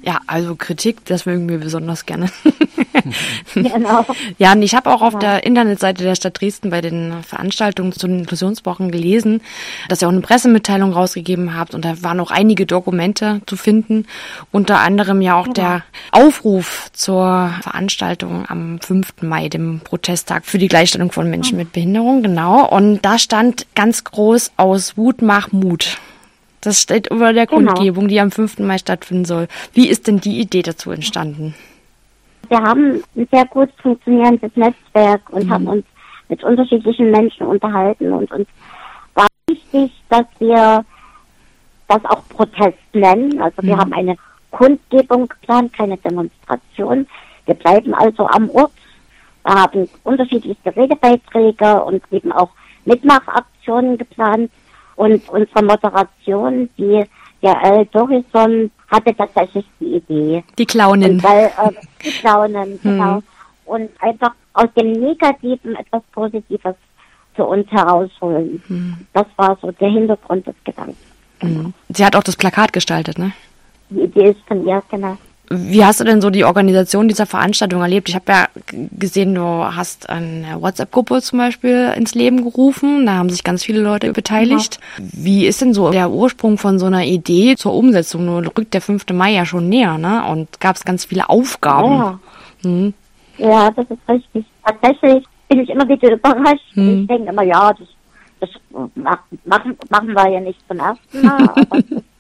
Ja, also Kritik, das mögen wir besonders gerne. Genau. Ja, und ich habe auch auf der Internetseite der Stadt Dresden bei den Veranstaltungen zu den Inklusionswochen gelesen, dass ihr auch eine Pressemitteilung rausgegeben habt und da waren auch einige Dokumente zu finden, unter anderem ja auch der Aufruf zur Veranstaltung am 5. Mai, dem Protesttag für die Gleichstellung von Menschen mit Behinderung, genau. Und da stand ganz groß aus Wut mach Mut. Das steht über der Kundgebung, die am 5. Mai stattfinden soll. Wie ist denn die Idee dazu entstanden? Wir haben ein sehr gut funktionierendes Netzwerk und haben uns mit unterschiedlichen Menschen unterhalten und uns war wichtig, dass wir das auch Protest nennen. Also wir haben eine Kundgebung geplant, keine Demonstration. Wir bleiben also am Ort, wir haben unterschiedlichste Redebeiträge und eben auch Mitmachaktionen geplant. Und unsere Moderation, die Jael Dorison, hatte tatsächlich die Idee. Die Clownin. Die Clownin, genau. Und einfach aus dem Negativen etwas Positives für uns herausholen. Das war so der Hintergrund des Gedankens. Genau. Sie hat auch das Plakat gestaltet, ne? Die Idee ist von ihr, genau. Wie hast du denn so die Organisation dieser Veranstaltung erlebt? Ich habe ja gesehen, du hast eine WhatsApp-Gruppe zum Beispiel ins Leben gerufen. Da haben sich ganz viele Leute beteiligt. Ja. Wie ist denn so der Ursprung von so einer Idee zur Umsetzung? Nun rückt der 5. Mai ja schon näher, ne? Und gab es ganz viele Aufgaben. Ja. Ja, das ist richtig. Tatsächlich bin ich immer wieder überrascht. Ich denke immer, ja, das machen wir ja nicht zum ersten Mal. Aber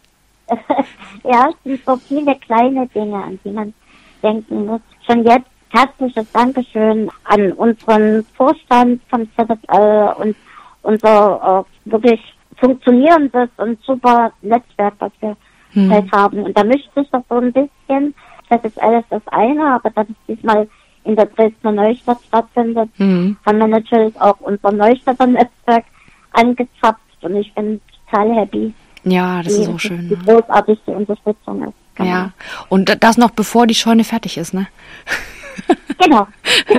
ja, es sind so viele kleine Dinge, an die man denken muss. Schon jetzt herzliches Dankeschön an unseren Vorstand vom ZSL und unser wirklich funktionierendes und super Netzwerk, das wir halt haben. Und da mischt sich doch so ein bisschen, ZSL ist das eine, aber dass es diesmal in der Dresdner Neustadt stattfindet, haben wir natürlich auch unser Neustädter Netzwerk angezapft und ich bin total happy. Ja, das ist so schön. Wie großartig die Unterstützung ist. Genau. Ja, und das noch bevor die Scheune fertig ist, ne? Genau.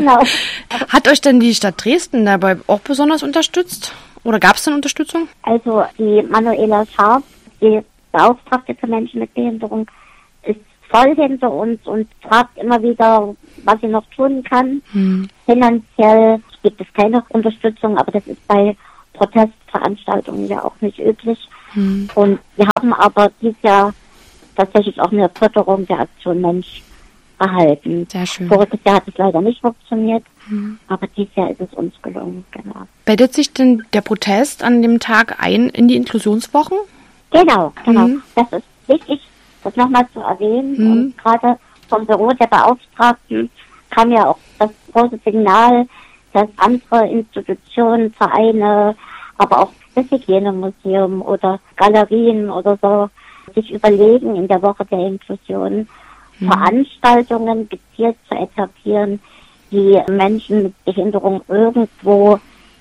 Hat euch denn die Stadt Dresden dabei auch besonders unterstützt? Oder gab es denn Unterstützung? Also die Manuela Scharf, die Beauftragte für Menschen mit Behinderung, ist voll hinter uns und fragt immer wieder, was sie noch tun kann. Finanziell gibt es keine Unterstützung, aber das ist bei Protestveranstaltungen ja auch nicht üblich. Und wir haben aber dieses Jahr tatsächlich auch eine Förderung der Aktion Mensch erhalten. Sehr schön. Voriges Jahr hat es leider nicht funktioniert, aber dieses Jahr ist es uns gelungen, genau. Bettet sich denn der Protest an dem Tag ein in die Inklusionswochen? Genau. Das ist wichtig, das nochmal zu erwähnen. Und gerade vom Büro der Beauftragten kam ja auch das große Signal, dass andere Institutionen, Vereine, aber auch das Hygienemuseum oder Galerien oder so sich überlegen, in der Woche der Inklusion Veranstaltungen gezielt zu etablieren, die Menschen mit Behinderung irgendwo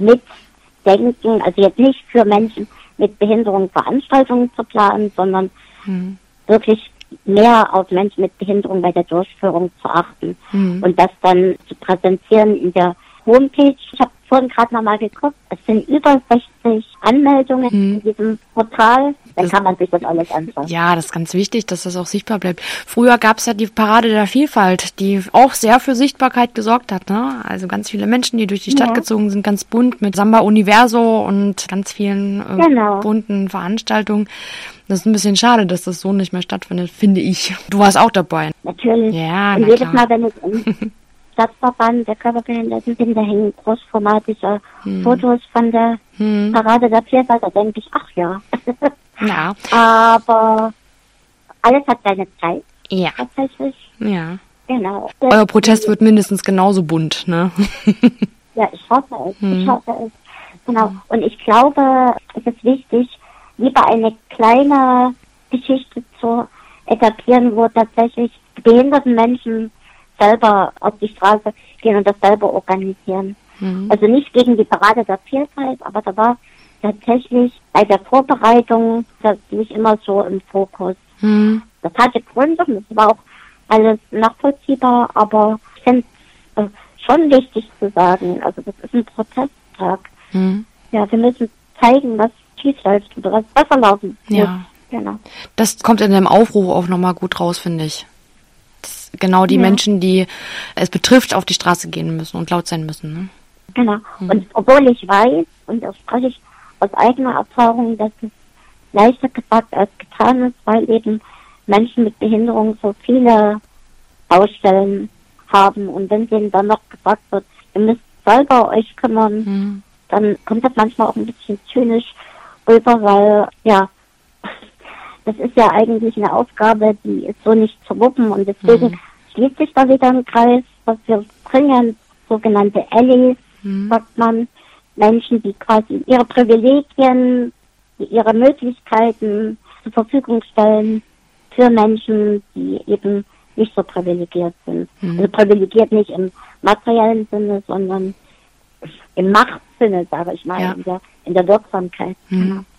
mitdenken. Also jetzt nicht für Menschen mit Behinderung Veranstaltungen zu planen, sondern wirklich mehr auf Menschen mit Behinderung bei der Durchführung zu achten und das dann zu präsentieren in der Homepage. Ich habe vorhin gerade nochmal geguckt, es sind über 60 Anmeldungen in diesem Portal. Dann kann man sich das alles anschauen. Ja, das ist ganz wichtig, dass das auch sichtbar bleibt. Früher gab es ja die Parade der Vielfalt, die auch sehr für Sichtbarkeit gesorgt hat, ne? Also ganz viele Menschen, die durch die Stadt gezogen sind, ganz bunt mit Samba Universo und ganz vielen bunten Veranstaltungen. Das ist ein bisschen schade, dass das so nicht mehr stattfindet, finde ich. Du warst auch dabei. Natürlich. Ja, und jedes Mal, wenn ich im Stadtverband der Körperbehinderten bin, da hängen großformatische Fotos von der Parade der Vielfalt. Da denke ich, ach ja. Ja. Aber alles hat seine Zeit. Ja. Tatsächlich. Ja. Genau. Euer Protest wird mindestens genauso bunt, ne? Ja, ich hoffe es. Genau. Und ich glaube, es ist wichtig, lieber eine kleine Geschichte zu etablieren, wo tatsächlich behinderten Menschen selber auf die Straße gehen und das selber organisieren. Also nicht gegen die Parade der Vielfalt, aber da war tatsächlich bei der Vorbereitung das nicht immer so im Fokus. Das hatte Gründe, das war auch alles nachvollziehbar, aber ich finde es schon wichtig zu sagen, also das ist ein Protesttag. Ja, wir müssen zeigen, was schief läuft oder was besser laufen muss. Ja. Genau. Das kommt in dem Aufruf auch nochmal gut raus, finde ich. dass genau die Menschen, die es betrifft, auf die Straße gehen müssen und laut sein müssen. Ne? Genau. Und obwohl ich weiß, und das spreche ich aus eigener Erfahrung, dass es leichter gesagt als getan ist, weil eben Menschen mit Behinderung so viele Baustellen haben. Und wenn denen dann noch gesagt wird, ihr müsst selber euch kümmern, dann kommt das manchmal auch ein bisschen zynisch rüber, weil, ja, das ist ja eigentlich eine Aufgabe, die ist so nicht zu wuppen. Und deswegen schließt sich da wieder ein Kreis, was wir bringen, sogenannte Allies, sagt man, Menschen, die quasi ihre Privilegien, ihre Möglichkeiten zur Verfügung stellen für Menschen, die eben nicht so privilegiert sind. Also privilegiert nicht im materiellen Sinne, sondern im Machtsinne, sage ich mal, in der Wirksamkeit. Genau.